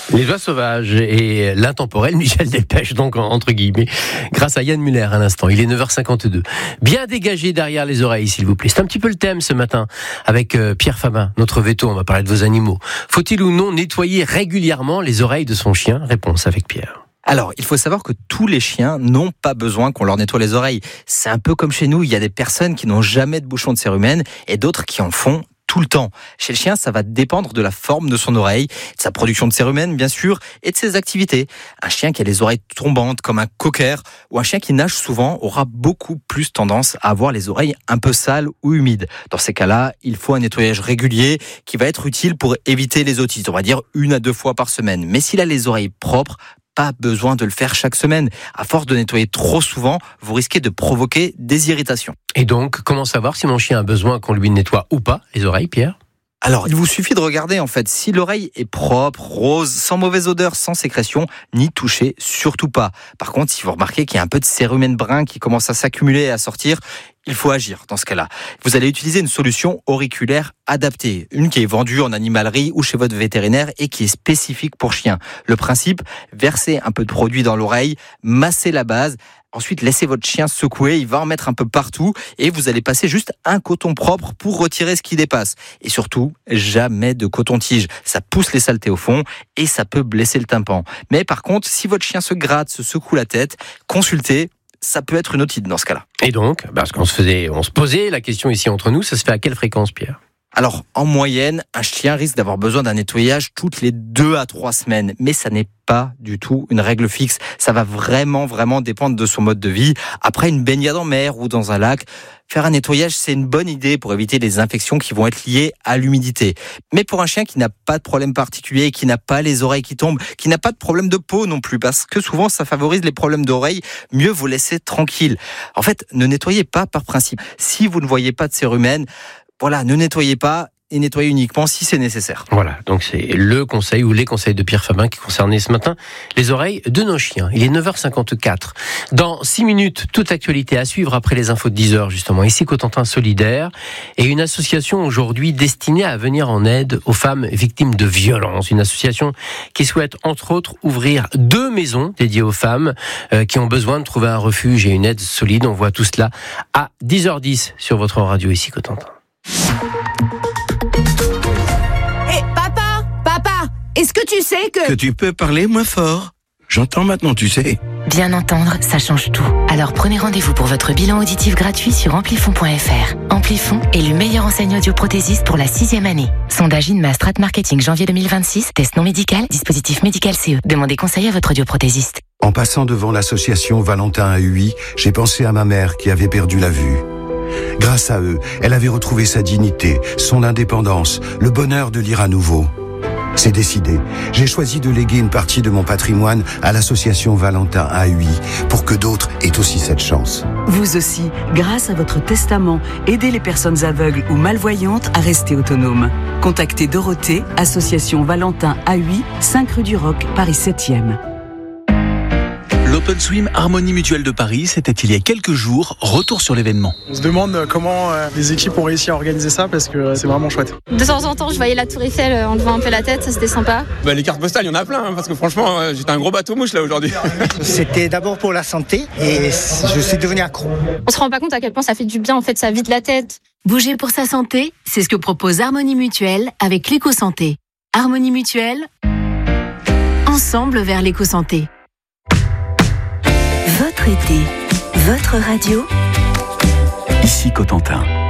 Les oies sauvages et l'intemporel Michel Delpech, donc entre guillemets, grâce à Yann Muller à l'instant. Il est 9h52. Bien dégagé derrière les oreilles, s'il vous plaît. C'est un petit peu le thème ce matin avec Pierre Fabin, notre veto. On va parler de vos animaux. Faut-il ou non nettoyer régulièrement les oreilles de son chien ? Réponse avec Pierre. Alors, il faut savoir que tous les chiens n'ont pas besoin qu'on leur nettoie les oreilles. C'est un peu comme chez nous, il y a des personnes qui n'ont jamais de bouchon de cérumen et d'autres qui en font tout le temps. Chez le chien, ça va dépendre de la forme de son oreille, de sa production de cérumen, bien sûr, et de ses activités. Un chien qui a les oreilles tombantes, comme un cocker, ou un chien qui nage souvent, aura beaucoup plus tendance à avoir les oreilles un peu sales ou humides. Dans ces cas-là, il faut un nettoyage régulier qui va être utile pour éviter les otites. On va dire 1 à 2 fois par semaine. Mais s'il a les oreilles propres, pas besoin de le faire chaque semaine. À force de nettoyer trop souvent, vous risquez de provoquer des irritations. Et donc, comment savoir si mon chien a besoin qu'on lui nettoie ou pas les oreilles, Pierre ? Alors, il vous suffit de regarder, en fait, si l'oreille est propre, rose, sans mauvaise odeur, sans sécrétion, n'y touchez surtout pas. Par contre, si vous remarquez qu'il y a un peu de cérumen brun qui commence à s'accumuler et à sortir, il faut agir dans ce cas-là. Vous allez utiliser une solution auriculaire adaptée, une qui est vendue en animalerie ou chez votre vétérinaire et qui est spécifique pour chien. Le principe, versez un peu de produit dans l'oreille, massez la base. Ensuite, laissez votre chien secouer, il va en mettre un peu partout et vous allez passer juste un coton propre pour retirer ce qui dépasse. Et surtout, jamais de coton-tige. Ça pousse les saletés au fond et ça peut blesser le tympan. Mais par contre, si votre chien se gratte, se secoue la tête, consultez. Ça peut être une otite dans ce cas-là. Et donc, parce qu'on se posait la question ici entre nous, ça se fait à quelle fréquence, Pierre ? Alors, en moyenne, un chien risque d'avoir besoin d'un nettoyage toutes les 2 à 3 semaines. Mais ça n'est pas du tout une règle fixe. Ça va vraiment dépendre de son mode de vie. Après une baignade en mer ou dans un lac, faire un nettoyage, c'est une bonne idée pour éviter les infections qui vont être liées à l'humidité. Mais pour un chien qui n'a pas de problème particulier, qui n'a pas les oreilles qui tombent, qui n'a pas de problème de peau non plus, parce que souvent ça favorise les problèmes d'oreilles, mieux vous laisser tranquille. En fait, ne nettoyez pas par principe. Si vous ne voyez pas de cérumen, voilà, ne nettoyez pas et nettoyez uniquement si c'est nécessaire. Voilà, donc c'est le conseil ou les conseils de Pierre Fabin qui concernaient ce matin les oreilles de nos chiens. Il est 9h54. Dans 6 minutes, toute actualité à suivre après les infos de 10h justement. Ici Cotentin Solidaire et une association aujourd'hui destinée à venir en aide aux femmes victimes de violences. Une association qui souhaite entre autres ouvrir 2 maisons dédiées aux femmes qui ont besoin de trouver un refuge et une aide solide. On voit tout cela à 10h10 sur votre radio ici Cotentin. Papa, est-ce que tu sais que tu peux parler moins fort? J'entends maintenant, tu sais. Bien entendre, ça change tout. Alors prenez rendez-vous pour votre bilan auditif gratuit sur amplifon.fr. Amplifon est le meilleur enseigne audioprothésiste pour la 6e année. Sondage INMA Strat Marketing janvier 2026. Test non médical, dispositif médical CE. Demandez conseil à votre audioprothésiste. En passant devant l'association Valentin à UI, j'ai pensé à ma mère qui avait perdu la vue. Grâce à eux, elle avait retrouvé sa dignité, son indépendance, le bonheur de lire à nouveau. C'est décidé. J'ai choisi de léguer une partie de mon patrimoine à l'association Valentin à UI pour que d'autres aient aussi cette chance. Vous aussi, grâce à votre testament, aidez les personnes aveugles ou malvoyantes à rester autonomes. Contactez Dorothée, association Valentin à UI, 5 rue du Roc, Paris 7e. L'Open Swim Harmonie Mutuelle de Paris, c'était il y a quelques jours. Retour sur l'événement. On se demande comment les équipes ont réussi à organiser ça parce que c'est vraiment chouette. De temps en temps, je voyais la Tour Eiffel en levant un peu la tête, ça c'était sympa. Les cartes postales, il y en a plein parce que franchement, j'étais un gros bateau mouche là aujourd'hui. C'était d'abord pour la santé et je suis devenu accro. On se rend pas compte à quel point ça fait du bien, en fait, ça vide la tête. Bouger pour sa santé, c'est ce que propose Harmonie Mutuelle avec l'éco-santé. Harmonie Mutuelle, ensemble vers l'éco-santé. Votre été, votre radio. Ici Cotentin.